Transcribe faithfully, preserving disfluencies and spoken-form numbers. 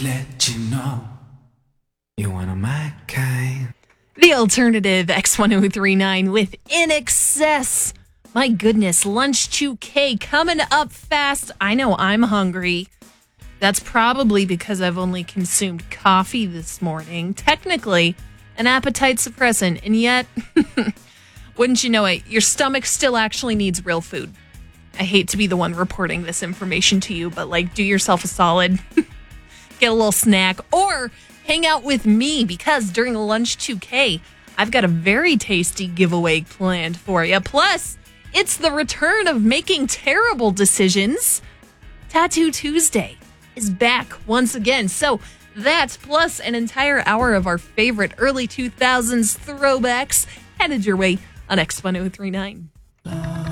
let you know you're one of my kind. The alternative X ten thirty-nine with In Excess. My goodness, Lunch two K coming up fast. I know I'm hungry. That's probably because I've only consumed coffee this morning. Technically, an appetite suppressant. And yet, wouldn't you know it, your stomach still actually needs real food. I hate to be the one reporting this information to you, but like, do yourself a solid. Get a little snack or hang out with me because during Lunch two K, I've got a very tasty giveaway planned for you. Plus, it's the return of making terrible decisions. Tattoo Tuesday is back once again. So that plus an entire hour of our favorite early two thousands throwbacks headed your way on X ten thirty-nine.